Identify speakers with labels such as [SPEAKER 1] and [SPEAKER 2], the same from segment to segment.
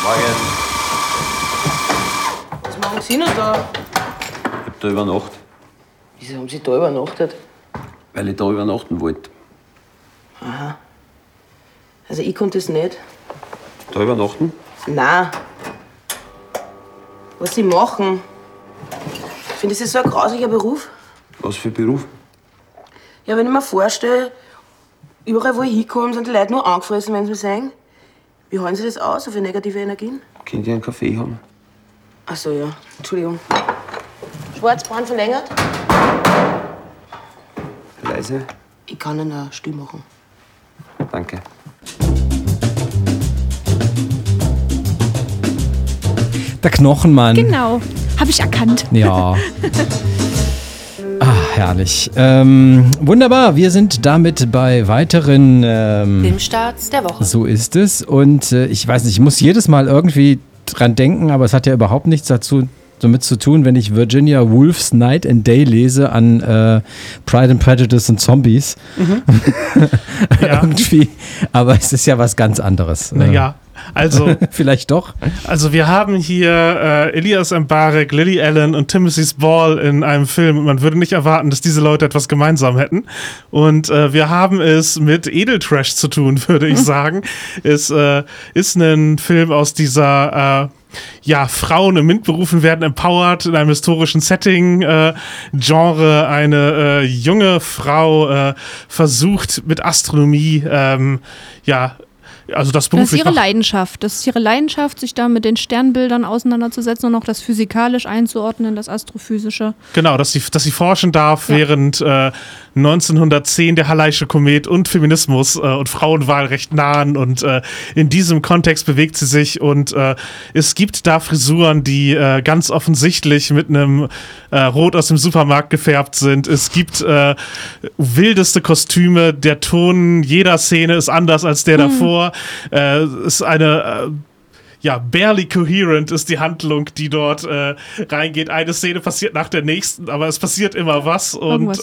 [SPEAKER 1] Was machen Sie noch da?
[SPEAKER 2] Ich hab da übernachtet.
[SPEAKER 1] Wieso haben Sie da übernachtet?
[SPEAKER 2] Weil ich da übernachten wollte.
[SPEAKER 1] Aha. Also ich konnte es nicht.
[SPEAKER 2] Da übernachten?
[SPEAKER 1] Nein. Was Sie machen? Ich finde, das ist so ein grauslicher Beruf.
[SPEAKER 2] Was für Beruf?
[SPEAKER 1] Ja, wenn ich mir vorstelle, überall wo ich hinkomme, sind die Leute nur angefressen, wenn sie mich sehen. Wie halten Sie das aus, so für negative Energien?
[SPEAKER 2] Könnt ihr einen Kaffee haben?
[SPEAKER 1] Ach so, ja. Entschuldigung. Schwarzbraun verlängert?
[SPEAKER 2] Leise?
[SPEAKER 1] Ich kann Ihnen still machen.
[SPEAKER 2] Danke.
[SPEAKER 3] Der Knochenmann.
[SPEAKER 4] Genau, habe ich erkannt.
[SPEAKER 3] Ja. Herrlich. Wunderbar, wir sind damit bei weiteren
[SPEAKER 5] Filmstarts der Woche.
[SPEAKER 3] So ist es. Und ich weiß nicht, ich muss jedes Mal irgendwie dran denken, aber es hat ja überhaupt nichts damit zu tun, wenn ich Virginia Woolf's Night and Day lese an Pride and Prejudice und Zombies.
[SPEAKER 6] Mhm. Ja.
[SPEAKER 3] Irgendwie. Aber es ist ja was ganz anderes.
[SPEAKER 6] Naja. Also,
[SPEAKER 3] vielleicht doch.
[SPEAKER 6] Also wir haben hier Elias Mbarek, Lily Allen und Timothy Spall in einem Film und man würde nicht erwarten, dass diese Leute etwas gemeinsam hätten. Und wir haben es mit Edeltrash zu tun, würde ich sagen. Es ist ein Film aus dieser Frauen in MINT-Berufen werden empowered in einem historischen Setting, Genre, eine junge Frau versucht mit Astronomie, also das beruflich.
[SPEAKER 4] Das ist ihre Leidenschaft. Das ist ihre Leidenschaft, sich da mit den Sternbildern auseinanderzusetzen und auch das physikalisch einzuordnen, das Astrophysische.
[SPEAKER 6] Genau, dass sie forschen darf, während 1910 der Halley'sche Komet und Feminismus und Frauenwahlrecht nahen und in diesem Kontext bewegt sie sich und es gibt da Frisuren, die ganz offensichtlich mit einem Rot aus dem Supermarkt gefärbt sind. Es gibt wildeste Kostüme, der Ton jeder Szene ist anders als der davor. Ist eine barely coherent ist die Handlung, die dort reingeht. Eine Szene passiert nach der nächsten, aber es passiert immer was. Und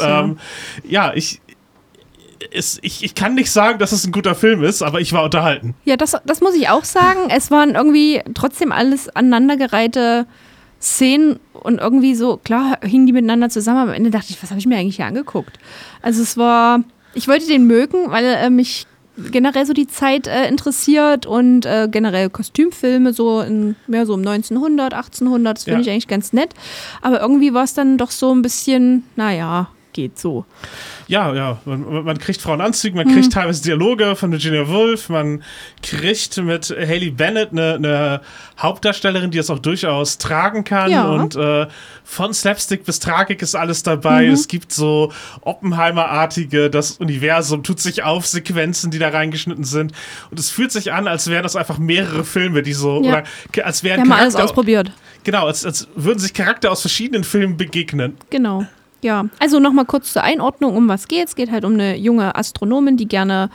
[SPEAKER 6] ich kann nicht sagen, dass es ein guter Film ist, aber ich war unterhalten.
[SPEAKER 4] Ja, das muss ich auch sagen. Es waren irgendwie trotzdem alles aneinandergereihte Szenen und irgendwie so, klar, hingen die miteinander zusammen, aber am Ende dachte ich, was habe ich mir eigentlich hier angeguckt? Also ich wollte den mögen, weil mich generell so die Zeit interessiert und generell Kostümfilme so um 1900, 1800, das finde ich eigentlich ganz nett. Aber irgendwie war es dann doch so ein bisschen, geht so.
[SPEAKER 6] Ja, man kriegt Frauenanzüge, man kriegt teilweise Dialoge von Virginia Woolf, man kriegt mit Hayley Bennett eine Hauptdarstellerin, die es auch durchaus tragen kann und von Slapstick bis Tragik ist alles dabei. Es gibt so Oppenheimer-artige, das Universum tut sich auf, Sequenzen, die da reingeschnitten sind und es fühlt sich an, als wären das einfach mehrere Filme, die so, oder als wären
[SPEAKER 4] wir haben alles ausprobiert.
[SPEAKER 6] Genau, als würden sich Charakter aus verschiedenen Filmen begegnen.
[SPEAKER 4] Genau. Ja, also nochmal kurz zur Einordnung, um was geht. Es geht halt um eine junge Astronomin, die gerne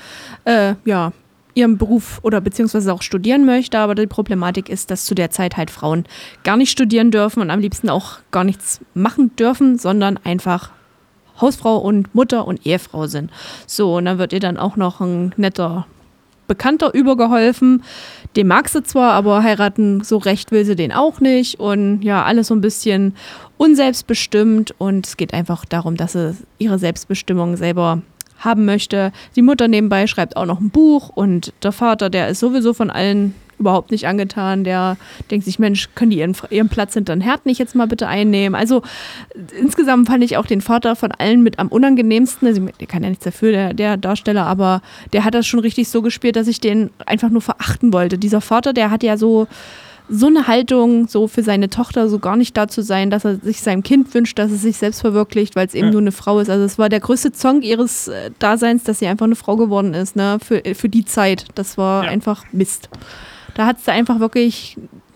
[SPEAKER 4] ihren Beruf oder beziehungsweise auch studieren möchte, aber die Problematik ist, dass zu der Zeit halt Frauen gar nicht studieren dürfen und am liebsten auch gar nichts machen dürfen, sondern einfach Hausfrau und Mutter und Ehefrau sind. So, und dann wird ihr dann auch noch ein netter Bekannter übergeholfen. Den mag sie zwar, aber heiraten so recht will sie den auch nicht und ja, alles so ein bisschen unselbstbestimmt und es geht einfach darum, dass sie ihre Selbstbestimmung selber haben möchte. Die Mutter nebenbei schreibt auch noch ein Buch und der Vater, der ist sowieso von allen überhaupt nicht angetan. Der denkt sich, Mensch, können die ihren Platz hinterm Herd nicht jetzt mal bitte einnehmen? Also insgesamt fand ich auch den Vater von allen mit am unangenehmsten. Also, der kann ja nichts dafür, der Darsteller, aber der hat das schon richtig so gespielt, dass ich den einfach nur verachten wollte. Dieser Vater, der hat ja so eine Haltung, so für seine Tochter so gar nicht da zu sein, dass er sich seinem Kind wünscht, dass es sich selbst verwirklicht, weil es eben nur eine Frau ist. Also es war der größte Zonk ihres Daseins, dass sie einfach eine Frau geworden ist, ne? Für die Zeit. Das war einfach Mist. Da hat sie einfach wirklich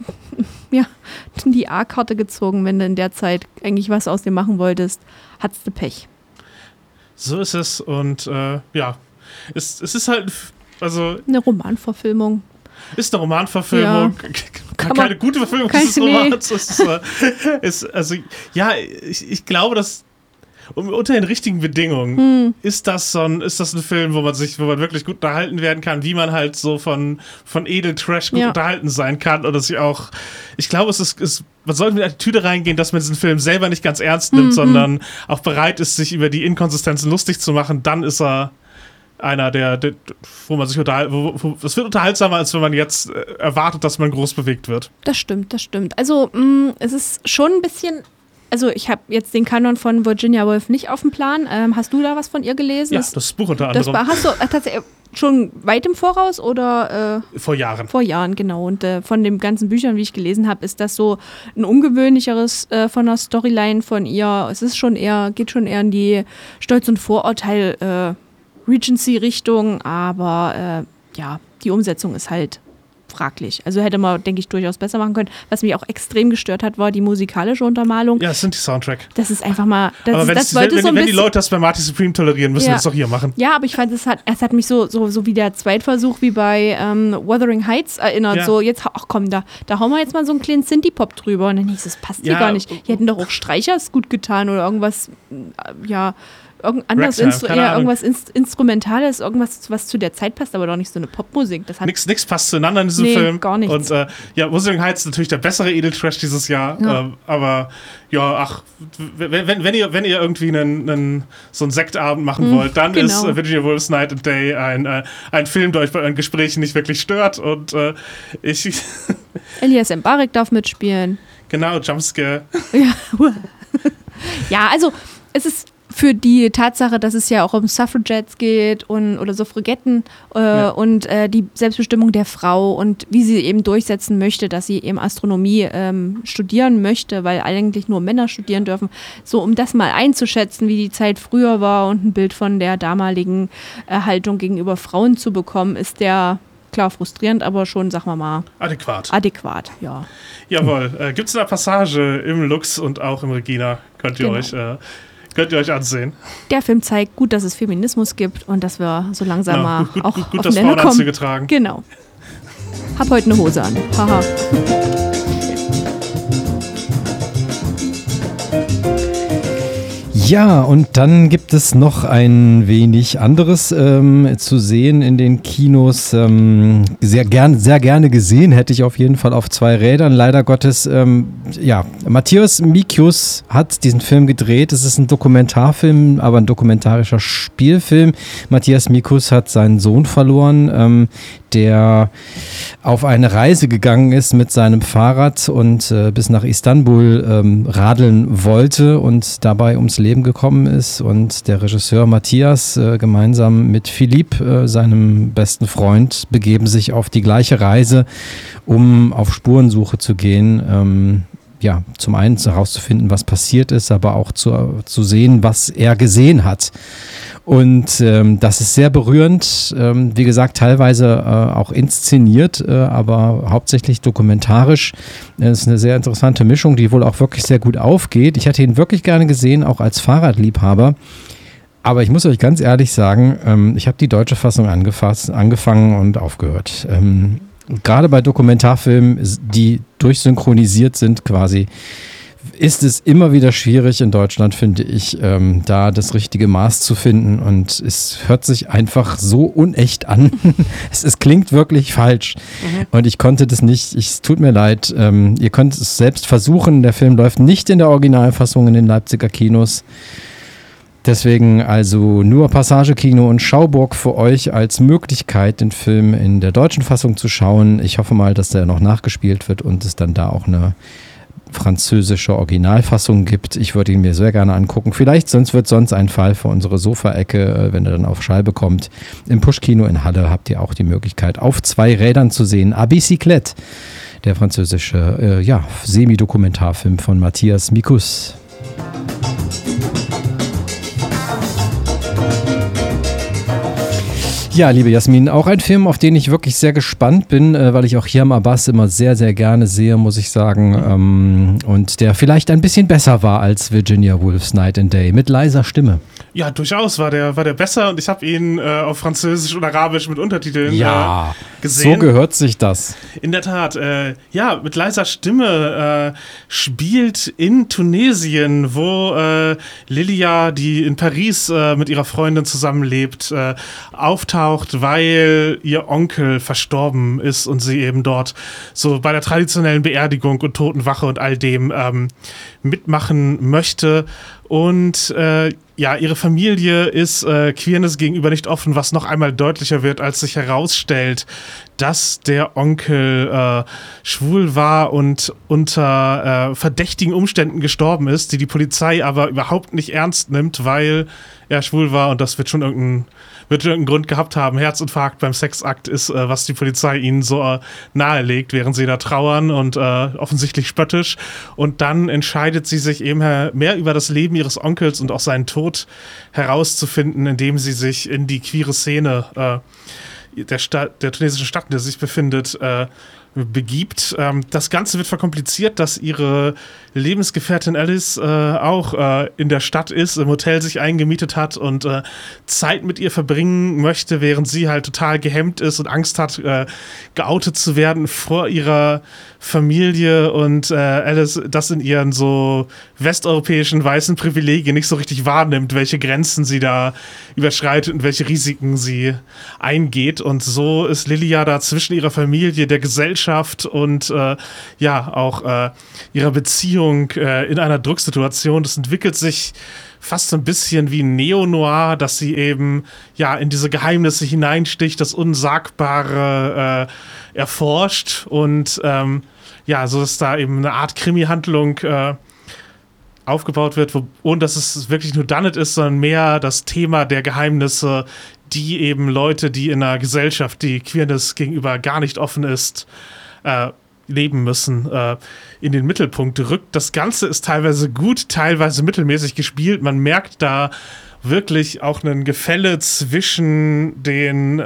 [SPEAKER 4] die A-Karte gezogen, wenn du in der Zeit eigentlich was aus dem machen wolltest, hattest du Pech.
[SPEAKER 6] So ist es und es ist halt, also
[SPEAKER 4] eine Romanverfilmung.
[SPEAKER 6] Ist eine Romanverfilmung, keine gute Verfilmung dieses Romans. Ich glaube, dass unter den richtigen Bedingungen ist das ein Film, wo man wirklich gut unterhalten werden kann, wie man halt so von Edeltrash gut unterhalten sein kann. Und ich glaube, man sollte mit der Attitüde reingehen, dass man diesen Film selber nicht ganz ernst nimmt, sondern auch bereit ist, sich über die Inkonsistenzen lustig zu machen. Dann ist er einer, wo man sich das wird unterhaltsamer, als wenn man jetzt erwartet, dass man groß bewegt wird.
[SPEAKER 4] Das stimmt. Also, es ist schon ein bisschen. Also ich habe jetzt den Kanon von Virginia Woolf nicht auf dem Plan. Hast du da was von ihr gelesen?
[SPEAKER 6] Ja, das Buch unter anderem.
[SPEAKER 4] Hast du tatsächlich schon weit im Voraus oder?
[SPEAKER 6] Vor Jahren.
[SPEAKER 4] Vor Jahren, genau. Und von den ganzen Büchern, wie ich gelesen habe, ist das so ein ungewöhnlicheres von der Storyline von ihr. Es ist geht schon eher in die Stolz- und Vorurteil Regency-Richtung, aber die Umsetzung ist halt fraglich. Also hätte man, denke ich, durchaus besser machen können. Was mich auch extrem gestört hat, war die musikalische Untermalung.
[SPEAKER 6] Ja, es sind die Soundtrack.
[SPEAKER 4] Das ist einfach mal.
[SPEAKER 6] Aber wenn die Leute das bei Marty Supreme tolerieren, müssen wir das doch hier machen.
[SPEAKER 4] Ja, aber ich fand, es hat mich so wie der Zweitversuch wie bei Wuthering Heights erinnert. Ja. So, jetzt, ach komm, da hauen wir jetzt mal so einen kleinen Synthie-Pop drüber. Und dann hieß es, passt hier gar nicht. Hier hätten doch auch Streichers gut getan oder irgendwas, irgendwas Instrumentales, irgendwas, was zu der Zeit passt, aber doch nicht so eine Popmusik.
[SPEAKER 6] Nix passt zueinander in diesem Film.
[SPEAKER 4] Gar nichts.
[SPEAKER 6] Und Wuthering Heights ist natürlich der bessere Edeltrash dieses Jahr. Ja. Aber wenn ihr irgendwie so einen Sektabend machen wollt, dann ist Virginia Woolf's Night and Day ein Film, der euch bei euren Gesprächen nicht wirklich stört. Und
[SPEAKER 4] Elias Mbarek darf mitspielen.
[SPEAKER 6] Genau, Jumpscare.
[SPEAKER 4] Ja, also es ist für die Tatsache, dass es ja auch um Suffragettes geht oder Suffragetten und die Selbstbestimmung der Frau und wie sie eben durchsetzen möchte, dass sie eben Astronomie studieren möchte, weil eigentlich nur Männer studieren dürfen. So, um das mal einzuschätzen, wie die Zeit früher war und ein Bild von der damaligen Haltung gegenüber Frauen zu bekommen, ist der klar frustrierend, aber schon, sagen wir mal, adäquat, ja.
[SPEAKER 6] Jawohl. Gibt es eine Passage im Lux und auch im Regina? Könnt ihr euch ansehen. Der
[SPEAKER 4] Film zeigt gut, dass es Feminismus gibt und dass wir so langsam mal auch
[SPEAKER 6] gut,
[SPEAKER 4] auf
[SPEAKER 6] dass Frauen Anzüge tragen.
[SPEAKER 4] Genau. Hab heute eine Hose an. Haha.
[SPEAKER 3] Ja, und dann gibt es noch ein wenig anderes zu sehen in den Kinos. Sehr gerne gesehen, hätte ich auf jeden Fall auf 2 Rädern. Leider Gottes, Matthias Mikius hat diesen Film gedreht. Es ist ein Dokumentarfilm, aber ein dokumentarischer Spielfilm. Matthias Mikius hat seinen Sohn verloren, der auf eine Reise gegangen ist mit seinem Fahrrad und bis nach Istanbul radeln wollte und dabei ums Leben gekommen ist. Und der Regisseur Matthias gemeinsam mit Philippe, seinem besten Freund, begeben sich auf die gleiche Reise, um auf Spurensuche zu gehen. Zum einen herauszufinden, was passiert ist, aber auch zu sehen, was er gesehen hat. Und das ist sehr berührend, wie gesagt, teilweise auch inszeniert, aber hauptsächlich dokumentarisch. Es ist eine sehr interessante Mischung, die wohl auch wirklich sehr gut aufgeht. Ich hätte ihn wirklich gerne gesehen, auch als Fahrradliebhaber. Aber ich muss euch ganz ehrlich sagen, ich habe die deutsche Fassung angefangen und aufgehört. Gerade bei Dokumentarfilmen, die durchsynchronisiert sind quasi, ist es immer wieder schwierig in Deutschland, finde ich, da das richtige Maß zu finden. Und es hört sich einfach so unecht an. Es klingt wirklich falsch. Und ich konnte das nicht. Es tut mir leid. Ihr könnt es selbst versuchen. Der Film läuft nicht in der Originalfassung in den Leipziger Kinos. Deswegen also nur Passagekino und Schauburg für euch als Möglichkeit, den Film in der deutschen Fassung zu schauen. Ich hoffe mal, dass der noch nachgespielt wird und es dann da auch eine französische Originalfassung gibt. Ich würde ihn mir sehr gerne angucken. Vielleicht wird sonst ein Fall für unsere Sofaecke, wenn er dann auf Scheibe kommt. Im Pushkino in Halle habt ihr auch die Möglichkeit, auf 2 Rädern zu sehen. A Bicyclette, der französische Semi-Dokumentarfilm von Matthias Mikius. Ja, liebe Jasmin, auch ein Film, auf den ich wirklich sehr gespannt bin, weil ich auch Hiam Abbas immer sehr, sehr gerne sehe, muss ich sagen. Und der vielleicht ein bisschen besser war als Virginia Woolf's Night and Day, mit leiser Stimme.
[SPEAKER 6] Ja, durchaus war der besser und ich habe ihn auf Französisch und Arabisch mit Untertiteln gesehen.
[SPEAKER 3] So gehört sich das.
[SPEAKER 6] In der Tat, mit leiser Stimme spielt in Tunesien, wo Lilia, die in Paris mit ihrer Freundin zusammenlebt, auftaucht, weil ihr Onkel verstorben ist und sie eben dort so bei der traditionellen Beerdigung und Totenwache und all dem mitmachen möchte. Und ihre Familie ist Queerness gegenüber nicht offen, was noch einmal deutlicher wird, als sich herausstellt, dass der Onkel schwul war und unter verdächtigen Umständen gestorben ist, die Polizei aber überhaupt nicht ernst nimmt, weil er schwul war und das wird schon irgendeinen Grund gehabt haben. Herzinfarkt beim Sexakt ist, was die Polizei ihnen so nahelegt, während sie da trauern und offensichtlich spöttisch. Und dann entscheidet sie sich eben mehr über das Leben ihres Onkels und auch seinen Tod herauszufinden, indem sie sich in die queere Szene der tunesischen Stadt, in der sie sich befindet, begibt. Das Ganze wird verkompliziert, dass ihre Lebensgefährtin Alice auch in der Stadt ist, im Hotel sich eingemietet hat und Zeit mit ihr verbringen möchte, während sie halt total gehemmt ist und Angst hat, geoutet zu werden vor ihrer Familie und Alice das in ihren so westeuropäischen weißen Privilegien nicht so richtig wahrnimmt, welche Grenzen sie da überschreitet und welche Risiken sie eingeht. Und so ist Lilia da zwischen ihrer Familie, der Gesellschaft und auch ihrer Beziehung in einer Drucksituation. Das entwickelt sich fast so ein bisschen wie ein Neo-Noir, dass sie eben in diese Geheimnisse hineinsticht, das Unsagbare erforscht und so ist da eben eine Art Krimi-Handlung aufgebaut wird, ohne dass es wirklich nur Done It ist, sondern mehr das Thema der Geheimnisse, die eben Leute, die in einer Gesellschaft, die Queerness gegenüber gar nicht offen ist, leben müssen, in den Mittelpunkt rückt. Das Ganze ist teilweise gut, teilweise mittelmäßig gespielt. Man merkt da wirklich auch ein Gefälle zwischen den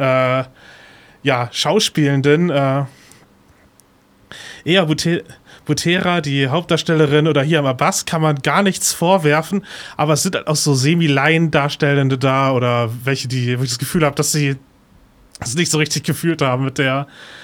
[SPEAKER 6] Schauspielenden. Ea Butera, die Hauptdarstellerin, oder Hiam Abbas, kann man gar nichts vorwerfen, aber es sind halt auch so Semi-Laien-Darstellende da oder welche, wo ich das Gefühl habe, dass sie es nicht so richtig gefühlt haben mit der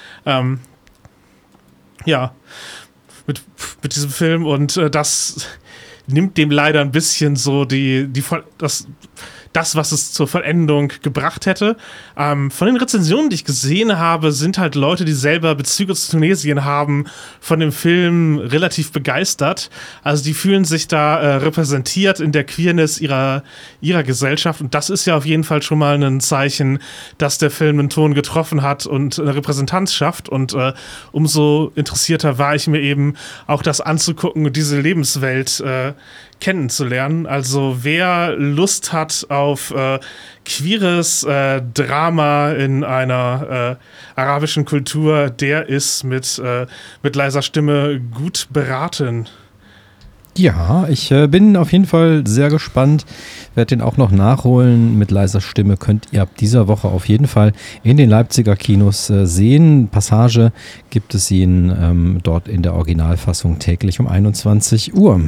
[SPEAKER 6] mit diesem Film und das nimmt dem leider ein bisschen so das, was es zur Vollendung gebracht hätte. Von den Rezensionen, die ich gesehen habe, sind halt Leute, die selber Bezüge zu Tunesien haben, von dem Film relativ begeistert. Also die fühlen sich da repräsentiert in der Queerness ihrer Gesellschaft und das ist ja auf jeden Fall schon mal ein Zeichen, dass der Film einen Ton getroffen hat und eine Repräsentanz schafft und umso interessierter war ich mir eben auch das anzugucken und diese Lebenswelt kennenzulernen. Also wer Lust hat auf queeres Drama in einer arabischen Kultur, der ist mit leiser Stimme gut beraten.
[SPEAKER 3] Ja, ich bin auf jeden Fall sehr gespannt, werde den auch noch nachholen. Mit leiser Stimme könnt ihr ab dieser Woche auf jeden Fall in den Leipziger Kinos sehen. Passage gibt es ihn dort in der Originalfassung täglich um 21 Uhr.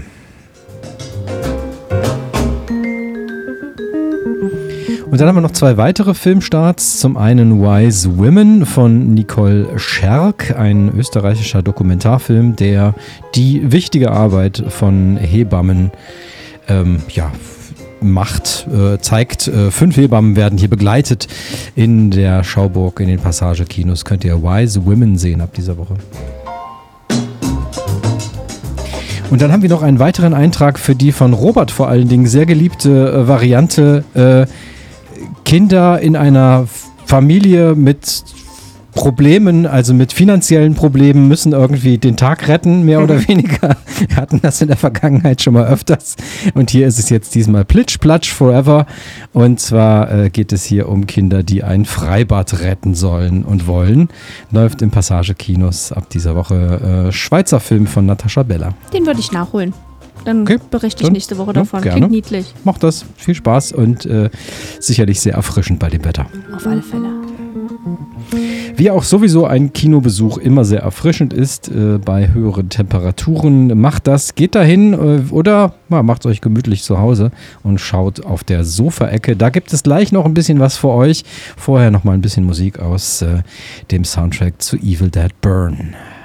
[SPEAKER 3] Und dann haben wir noch 2 weitere Filmstarts. Zum einen Wise Women von Nicole Scherk, ein österreichischer Dokumentarfilm, der die wichtige Arbeit von Hebammen zeigt. 5 Hebammen werden hier begleitet in der Schauburg, in den Passage-Kinos. Könnt ihr Wise Women sehen ab dieser Woche. Und dann haben wir noch einen weiteren Eintrag für die von Robert vor allen Dingen sehr geliebte Variante Kinder in einer Familie mit Problemen, also mit finanziellen Problemen, müssen irgendwie den Tag retten, mehr oder weniger. Wir hatten das in der Vergangenheit schon mal öfters. Und hier ist es jetzt diesmal Plitsch, Platsch, Forever. Und zwar geht es hier um Kinder, die ein Freibad retten sollen und wollen. Läuft im Passage Kinos ab dieser Woche. Schweizer Film von Natascha Beller.
[SPEAKER 4] Den würde ich nachholen. Dann berichte ich nächste Woche davon.
[SPEAKER 3] Gerne.
[SPEAKER 4] Klingt niedlich.
[SPEAKER 3] Macht das. Viel Spaß und sicherlich sehr erfrischend bei dem Wetter.
[SPEAKER 4] Auf alle Fälle.
[SPEAKER 3] Wie auch sowieso ein Kinobesuch immer sehr erfrischend ist bei höheren Temperaturen. Macht das, geht dahin oder macht euch gemütlich zu Hause und schaut auf der Sofaecke. Da gibt es gleich noch ein bisschen was für euch. Vorher noch mal ein bisschen Musik aus dem Soundtrack zu Evil Dead Burn.